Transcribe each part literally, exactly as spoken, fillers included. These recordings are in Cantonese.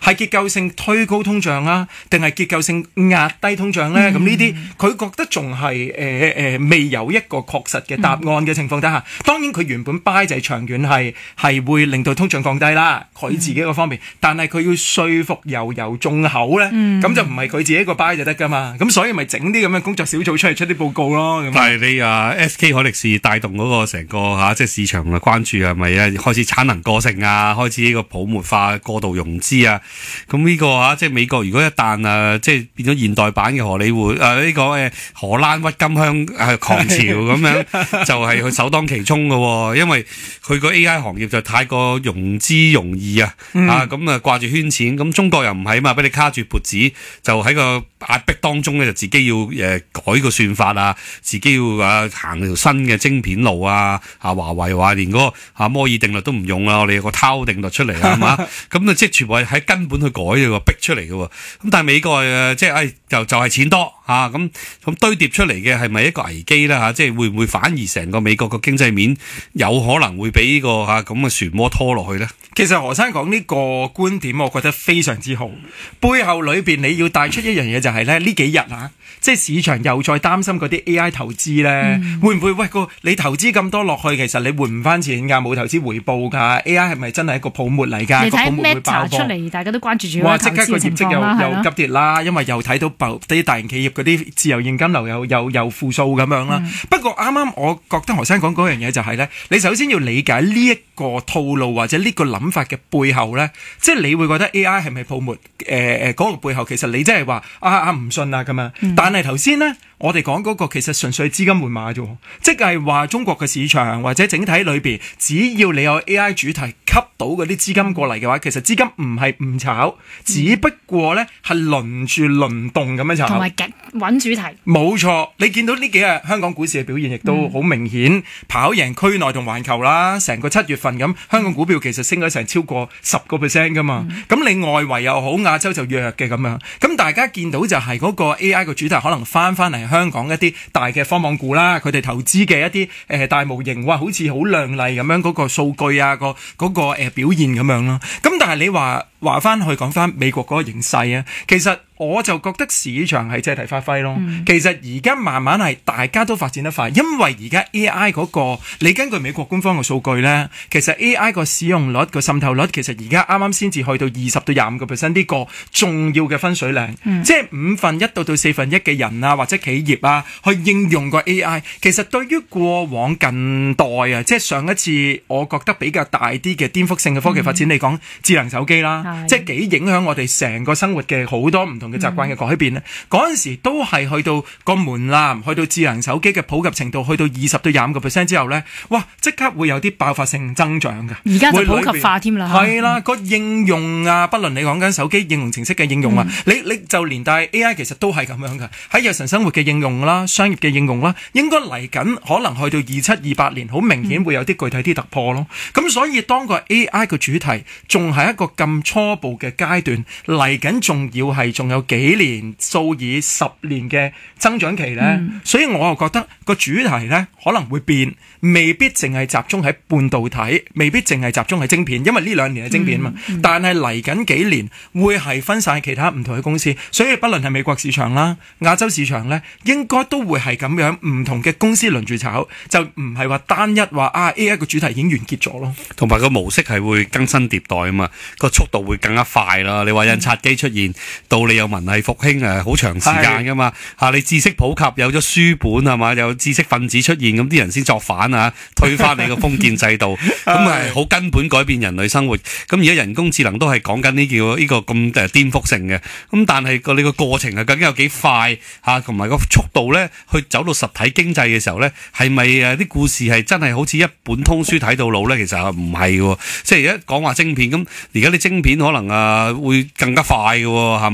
係結構性推高通脹啊，定係結構性壓低通脹咧？咁呢啲佢覺得仲係誒誒未有一個確實嘅答案嘅情況底下，嗯、當然佢原本 buy 就係長遠係係會令到通脹降低啦，佢自己個方面，嗯、但係佢要說服油油眾口咧，咁、嗯、就唔係佢自己一個 buy 就得噶嘛，咁所以咪整啲咁嘅工作小組出嚟出啲報告咯。咁但係你啊 S K 海力士帶動嗰個成個嚇、啊、即係市場嘅關注係咪啊？開始產能過剩啊，開始呢個泡沫化過度融資啊，咁呢、這個嚇、啊、即係美國如果一旦啊即係變咗現代版嘅荷里活啊呢、這個誒荷蘭鬱金香誒狂潮咁樣，就係佢首當其衝嘅喎，因為佢個 A I 行業就太過融資容易啊，嗯、啊咁啊掛住圈錢，咁中國又唔係啊嘛，俾你卡住脖子，就喺個壓迫當中咧，就自己要誒、呃、改個算法啊，自己要啊行條新嘅晶片路啊，啊華為話連嗰、那個啊摩爾定律都唔用啦，我哋有個濤定律出嚟啊嘛，咁啊即係全部係喺根本去改嘅喎，逼出嚟嘅喎，咁但係美國誒即係誒就就係、是、錢多嚇，咁、啊、咁堆疊出嚟嘅係咪一個危機咧嚇？即係會唔會反而成個美國個經濟面有可能會俾呢、這個嚇咁嘅漩渦拖落去咧？ 其實何生講呢個觀點，我覺得非常之好。背後裏邊你要帶出一樣嘢就係咧，呢幾日啊，即係市場又再擔心嗰啲 A I 投資咧，嗯、會唔會喂個你投資咁多落去，其實你換唔翻錢㗎，冇投資回報㗎 ？A I 係咪真係一個泡沫嚟㗎？ 你睇個泡沫會爆 Meta 出嚟，大家都關注住哇！ 即刻個業績又又急跌啦，因為又睇到啲大型企業嗰啲自由現金流又又又負數咁樣啦。嗯、不過啱啱我覺得何生講嗰樣嘢就係咧，你首先要理解呢一個套路或者呢個諗法嘅背後咧，即係你會覺得 A I 係咪泡沫？誒誒嗰個背後其實你即係話啊啊唔信啊咁樣，嗯、但係頭先咧。我哋講嗰個其實純粹資金換馬啫，即係話中國嘅市場或者整體裏邊，只要你有 A I 主題吸到嗰啲資金過嚟嘅話，其實資金唔係唔炒，只不過咧係輪住輪動咁樣炒， 同埋緊揾主題。冇錯，你見到呢幾日香港股市嘅表現亦都好明顯，嗯、跑贏區內同環球啦。成個七月份咁，香港股票其實升咗成超過十個 percent 噶嘛。咁、嗯、你外圍又好，亞洲就弱嘅咁樣。咁大家見到就係嗰個 A I 個主題可能翻翻嚟。香港一啲大嘅科網股啦，佢哋投資嘅一啲誒、呃、大模型，哇，好似好亮麗咁樣嗰、那個數據啊，個嗰、那個誒、呃、表現咁樣咯。咁但係你話話翻去講翻美國嗰個形勢啊，其實我就覺得市場係借題發揮咯。嗯、其實而家慢慢係大家都發展得快，因為而家 A I 嗰、那個，你根據美國官方嘅數據咧，其實 A I 個使用率個滲透率其實而家啱啱先至去到二十到廿五個 percent 呢個重要嘅分水嶺，嗯、即係五分一到到四分一嘅人啊或者企業啊去應用個 A I， 其實對於過往近代啊，即係上一次我覺得比較大啲嘅顛覆性嘅科技發展嚟講，嗯、智能手機啦，嗯、即係幾影響我哋成個生活嘅好多唔同嘅習慣嘅改變咧。嗰陣、嗯、時都係去到個門檻，去到智能手機嘅普及程度，去到二十到廿五個 percent 之後咧，哇！即刻會有啲爆發性增長嘅。 而家就普及化添啦， 係啦，個應用啊，不論你講緊手機應用程式嘅應用啊，嗯、你你就連帶 A I 其實都係咁樣嘅，喺日常生活嘅應用啦、商業嘅應用啦，應該嚟緊可能去到二七二八年，好明顯會有啲具體啲突破咯。咁、嗯、所以當個 A I 嘅主題仲係一個咁初步嘅階段，嚟緊仲要係仲有幾年、數以十年嘅增長期咧，嗯、所以我又覺得個主題咧可能會變，未必淨係集中喺半導體，未必淨係集中喺晶片，因為呢兩年係晶片嘛。嗯嗯、但係嚟緊幾年會係分晒其他唔同嘅公司，所以不論係美國市場啦、亞洲市場咧，應該都會係咁樣唔同嘅公司輪住炒，就唔係話單一話啊 A I 個主題已經完結咗咯。 同埋個模式係會更新迭代啊嘛，個速度會更加快啦。你話印刷機出現，嗯、到你有文藝復興誒，好長時間噶嘛嚇。你知識普及，有咗書本係嘛，有知識分子出現，咁啲人先作反啊，推翻你個封建制度，咁係好根本改變人類生活。咁而家人工智能都係講緊呢叫呢個咁誒顛覆性嘅，咁但係個你個過程係究竟有幾快嚇，同埋個速度咧，去走到實體經濟嘅時候咧，係咪誒啲故事係真係好似一本通書睇到老咧？其實唔係嘅，即係而家講話晶片咁，而家啲晶片可能啊會更加快嘅，係嘛？你嗰啲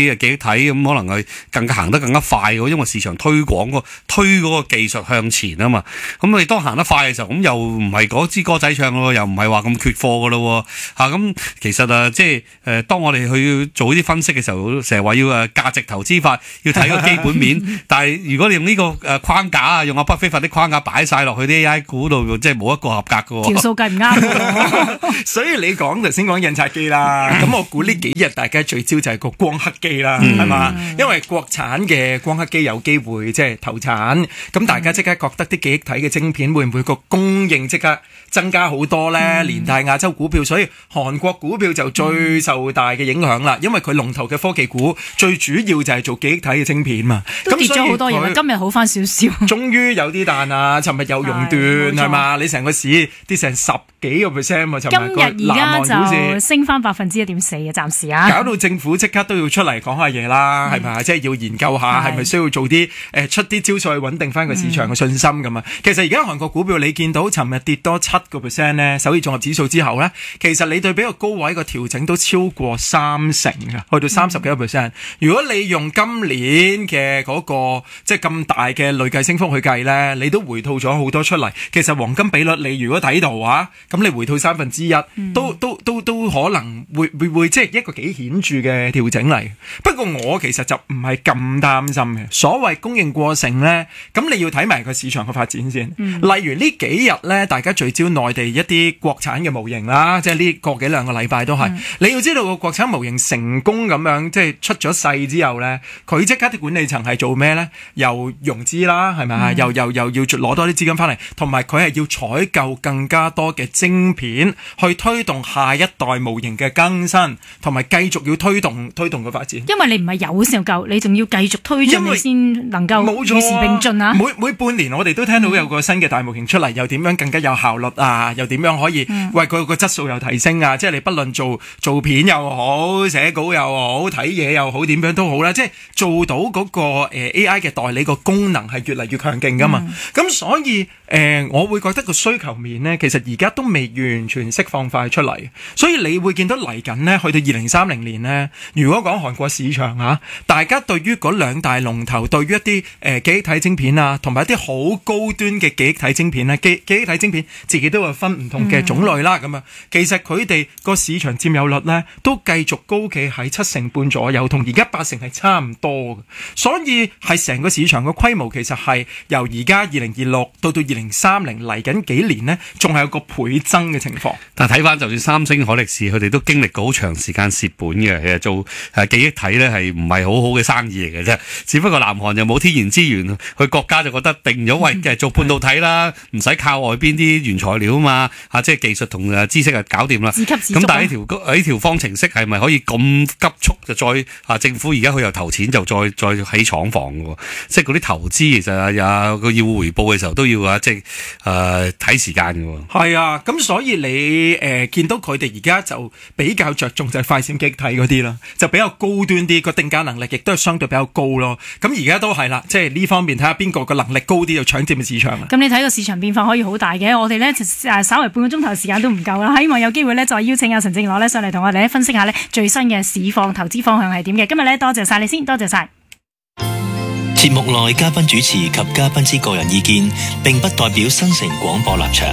啲記憶體咁，可能係更加行得更加快嘅，因為市場推廣個推嗰個技術向前啊嘛。咁你當行得快嘅時候，咁又唔係嗰支歌仔唱咯，又唔係話咁缺貨噶咯嚇。咁其實啊，即係誒，當我哋去做呢啲分析嘅時候，成日話要誒價值投資法，要睇個基本面。但係如果你用呢個誒框架啊，用阿巴菲特啲框架擺晒落去啲 A I 股度，即係冇一個合格嘅喎。 條數計唔啱。 所以你講頭先講印刷機啦，咁我估呢幾日大家聚焦就係個光刻機啦，係嘛？嗯、因為國產嘅光刻機有機會即係投產，咁大家即刻覺得啲記憶體嘅晶片會唔會個供應即刻增加好多呢？嗯、連帶亞洲股票，所以韓國股票就最受大嘅影響啦，因為佢龍頭嘅科技股最主要就係做記憶體嘅晶片嘛， 都跌咗好多嘢，今日好翻少少， 終於有啲彈啊！尋日又熔斷係嘛？你成個市跌成十幾個 percent 喎，尋日個南韓股市就升翻百分之一點四嘅，暫時啊， 搞到政府即刻都要出嚟講下嘢啦，係咪、嗯？即係要研究下係咪需要做啲誒、呃、出啲招數去穩定翻個市場嘅信心咁啊！嗯、其實而家韓國股票你見到尋日跌多七個 percent 咧，首爾綜合指數之後咧，其實你對比個高位個調整都超過三成嘅，去到三十幾個 percent。如果你用今年嘅嗰、那個即係咁大嘅累計升幅去計咧，你都回吐咗好多出嚟。其實黃金比率你如果睇到啊，咁你回吐三分之一，嗯、都都都都可能會會會即係一個幾顯著嘅調整嚟。不過我其實就唔係咁擔心嘅。所謂供應過剩咧，咁你要睇埋個市場嘅發展先。嗯、例如呢幾日咧，大家聚焦內地一啲國產嘅模型啦，即係呢個幾兩個禮拜都係。嗯、你要知道個國產模型成功咁樣即係出咗世之後咧，佢即刻啲管理層係做咩咧？又融資啦，係咪啊？又又又要攞多啲資金翻嚟，同埋佢係要採購更加多嘅晶片，去推動下一代模型嘅更新，同埋繼續要推動推動個發展。 因為你唔係有時候夠，你仲要繼續推進，你先能夠與時並進啊！ 每每半年我哋都聽到有個新嘅大模型出嚟，又點樣更加有效率啊？又點樣可以為佢個質素又提升啊？即係你不論做做片又好，寫稿又好，睇嘢又好，點樣都好啦，即係做到嗰個誒 A I 嘅代理個功能係越嚟越強勁噶嘛。咁、嗯、所以誒、呃，我會覺得個需求面呢，其實而家都未完全釋放快出嚟，所以你會見到嚟緊呢，去到二零三零年呢，如果講韓國市場啊，大家對於嗰兩大龍頭，對於一啲誒、呃、記憶體晶片啊，同埋一啲好高端嘅記憶體晶片咧，記記憶體晶片自己都有分唔同嘅種類啦，咁啊、嗯，其實佢哋個市場佔有率呢，都繼續高企喺七成半左右，同而家八成係差唔多嘅，所以係成個市場嘅規模其實係由而家二零二六到到二零三零嚟緊幾年呢，仲係有個倍增嘅情況。 但係睇翻就算三星、海力士，佢哋都經歷過好長時間蝕本嘅。其實做誒記憶體咧係唔係好好嘅生意嚟嘅啫。只不過南韓又冇天然資源，佢國家就覺得定咗位嘅做半導體啦，唔使靠外邊啲原材料啊嘛，嚇即係技術同誒知識啊搞掂啦。咁但係呢條呢條方程式係咪可以咁急速就再啊？政府而家佢又投錢就再再起廠房嘅喎，即係嗰啲投資其實啊有個要回報嘅時候都要啊，即係誒睇時間嘅喎。 係啊，咁所以你誒、呃、見到佢哋而家就比較着重就係快閃記憶體嗰啲啦，就比較高端啲，個定價能力亦都係相對比較高咯。咁而家都係啦，即係呢方面睇下邊個個能力高啲就搶佔嘅市場啊。 咁你睇個市場變化可以好大嘅，我哋咧誒稍微半個鐘頭時，時間都唔夠啦，希望有機會咧再邀請阿陳正犖咧上嚟同我哋咧分析下咧最新嘅市況投資方向係點嘅。今日咧多謝晒你先，多謝晒。 節目內嘉賓主持及嘉賓之個人意見，並不代表新城廣播立場。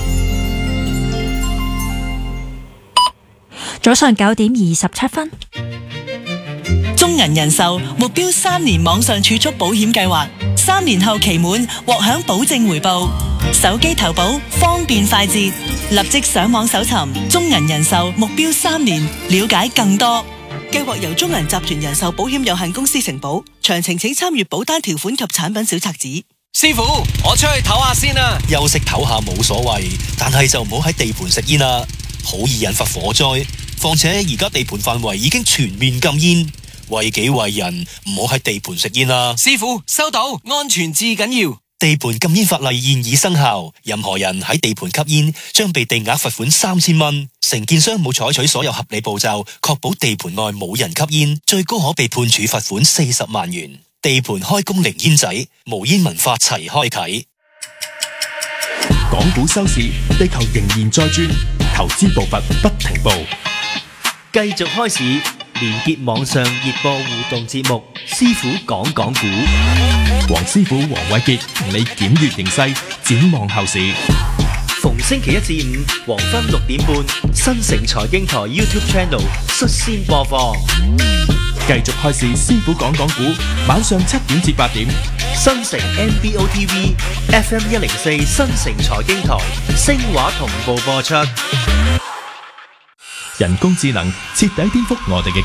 早上九點二十七分， 中銀人壽目標三年網上儲蓄保險計劃，三年後期滿獲享保證回報，手機投保方便快捷，立即上網搜尋中銀人壽目標三年，了解更多。計劃由中銀集團人壽保險有限公司承保，詳情請參閱保單條款及產品小冊子。 師傅，我出去唞下先啦。 休息唞下冇所謂，但係就唔好喺地盤食煙啦，好易引發火災。況且而家地盤範圍已經全面禁煙，為己為人，唔好喺地盤食煙啦。 師傅，收到，安全至緊要。 地盤禁煙法例現已生效，任何人喺地盤吸煙將被定額罰款三千蚊。承建商冇採取所有合理步驟，確保地盤內冇人吸煙，最高可被判處罰款四十萬元。地盤開工零煙仔，無煙文化齊開啟。 港股收市，地球仍然在轉，投資步伐不停步， 繼續開市， 連結網上熱播互動節目，師傅講講股。 黃師傅黃偉傑同你檢閱形勢，展望後市。 逢星期一至五黃昏六點半，新城財經台 YouTube Channel 率先播放。 繼續開市，師傅講講股，晚上七點至八點。 新城 N B O T V F M 一零四新城財經台聲畫同步播出。 人工智能徹底顛覆我哋嘅